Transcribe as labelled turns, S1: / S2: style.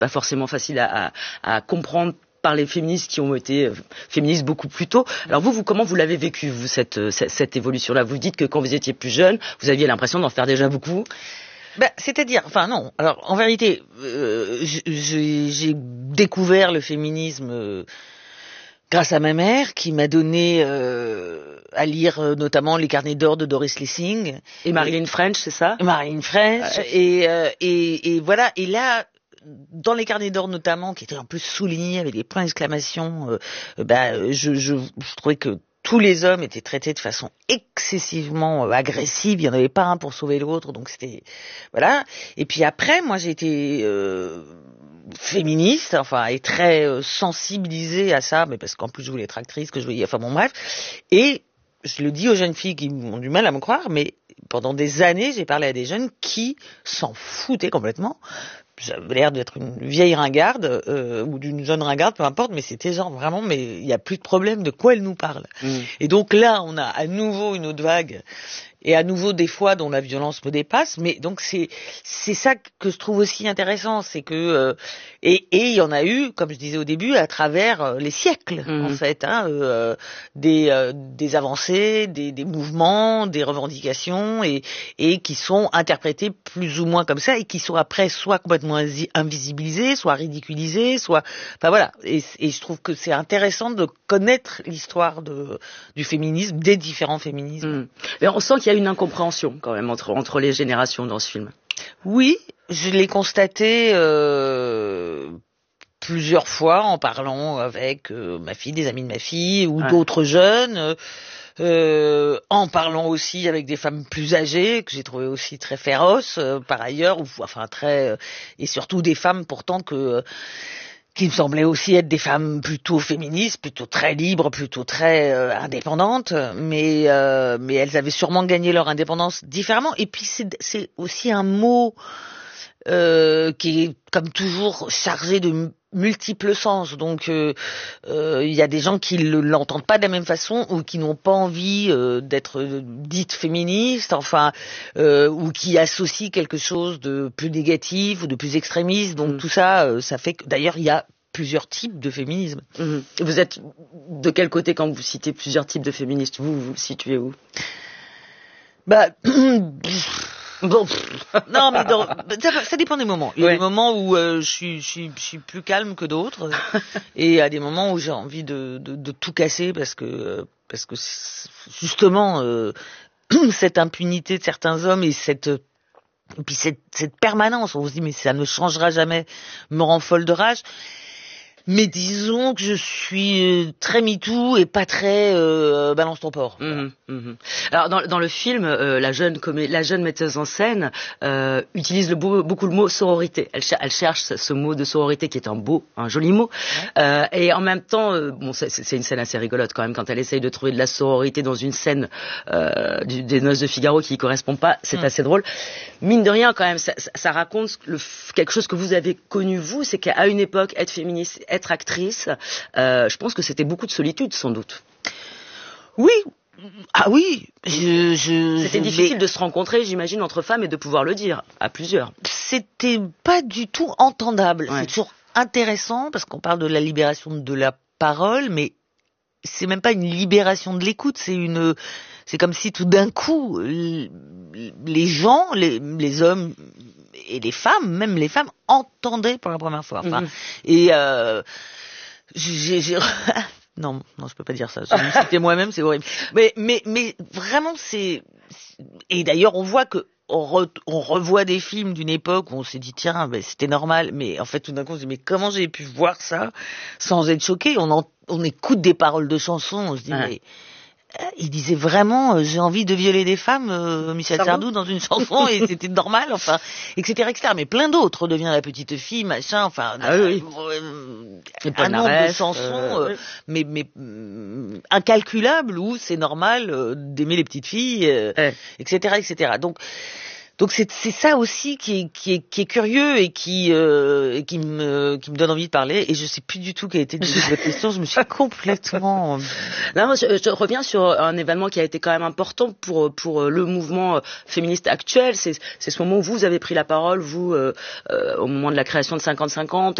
S1: pas forcément facile à comprendre par les féministes qui ont été féministes beaucoup plus tôt. Alors vous comment vous l'avez vécu, vous, cette évolution-là? Vous dites que quand vous étiez plus jeune, vous aviez l'impression d'en faire déjà beaucoup.
S2: C'est-à-dire, enfin non. Alors en vérité, j'ai découvert le féminisme grâce à ma mère, qui m'a donné à lire notamment les carnets d'or de Doris Lessing
S1: et Marilyn French, c'est ça?
S2: Marilyn French et voilà. Et là, dans les carnets d'or notamment, qui étaient en plus soulignés avec des points d'exclamation, je trouvais que tous les hommes étaient traités de façon excessivement agressive. Il y en avait pas un pour sauver l'autre, donc c'était voilà. Et puis après, moi, j'ai été féministe, enfin, et très sensibilisée à ça, mais parce qu'en plus je voulais être actrice, que je voulais, enfin bon bref. Et je le dis aux jeunes filles qui ont du mal à me croire, mais pendant des années, j'ai parlé à des jeunes qui s'en foutaient complètement. J'avais l'air d'être une vieille ringarde ou d'une jeune ringarde, peu importe, mais c'était genre vraiment, mais il n'y a plus de problème, de quoi elle nous parle. Et donc là, on a à nouveau une autre vague, et à nouveau des fois dont la violence me dépasse, mais donc c'est ça que je trouve aussi intéressant, c'est que et il y en a eu, comme je disais au début, à travers les siècles en fait, des avancées, des mouvements, des revendications et qui sont interprétés plus ou moins comme ça et qui sont après soit complètement invisibilisés, soit ridiculisés, soit enfin voilà. Et je trouve que c'est intéressant de connaître l'histoire du féminisme, des différents féminismes.
S1: Et on sent qu'il y a une incompréhension quand même entre les générations dans ce film.
S2: Oui, je l'ai constaté plusieurs fois en parlant avec ma fille, des amis de ma fille ou d'autres jeunes, en parlant aussi avec des femmes plus âgées que j'ai trouvées aussi très féroces par ailleurs, enfin très et surtout des femmes pourtant qui me semblaient aussi être des femmes plutôt féministes, plutôt très libres, plutôt très indépendantes, mais elles avaient sûrement gagné leur indépendance différemment. Et puis c'est aussi un mot qui est comme toujours chargé de multiples sens. Donc il y a des gens qui l'entendent pas de la même façon ou qui n'ont pas envie d'être dites féministes, enfin ou qui associent quelque chose de plus négatif ou de plus extrémiste. Donc tout ça, ça fait que d'ailleurs il y a plusieurs types de féminisme.
S1: Vous êtes de quel côté quand vous citez plusieurs types de féministes? Vous situez où?
S2: Bon, non, mais ça dépend des moments. Il y a des moments où je suis plus calme que d'autres, et il y a des moments où j'ai envie de tout casser parce que justement cette impunité de certains hommes et cette permanence, on se dit mais ça ne changera jamais, me rend folle de rage. Mais disons que je suis très MeToo et pas très balance ton porc.
S1: Alors dans le film, la jeune metteuse en scène utilise beaucoup le mot sororité. Elle cherche ce mot de sororité qui est un joli mot. Et en même temps, c'est une scène assez rigolote quand même quand elle essaye de trouver de la sororité dans une scène des Noces de Figaro qui ne correspond pas. C'est assez drôle. Mine de rien, quand même, ça raconte quelque chose que vous avez connu vous, c'est qu'à une époque, être féministe, être actrice, je pense que c'était beaucoup de solitude, sans doute.
S2: Oui. Ah oui.
S1: C'était difficile de se rencontrer, j'imagine, entre femmes et de pouvoir le dire à plusieurs.
S2: C'était pas du tout entendable. C'est toujours intéressant parce qu'on parle de la libération de la parole, mais c'est même pas une libération de l'écoute, c'est comme si tout d'un coup les gens, les hommes et les femmes, même les femmes, entendaient pour la première fois. Enfin, et non, je peux pas dire ça. Je me citais moi-même, c'est horrible. Mais vraiment, et d'ailleurs, on voit que on revoit des films d'une époque où on s'est dit tiens, c'était normal, mais en fait tout d'un coup on se dit mais comment j'ai pu voir ça sans être choqué? On écoute des paroles de chansons, on se dit mais il disait vraiment j'ai envie de violer des femmes, Michel Sardou dans une chanson et c'était normal, enfin etc. Mais plein d'autres, devient la petite fille, machin, enfin un nombre de chansons mais incalculable où c'est normal d'aimer les petites filles, etc. Donc Donc c'est ça aussi qui est curieux et qui me donne envie de parler. Et je sais plus du tout quelle était votre question. Je me suis complètement.
S1: Non, je reviens sur un événement qui a été quand même important pour le mouvement féministe actuel. C'est ce moment où vous avez pris la parole, vous, au moment de la création de 50-50,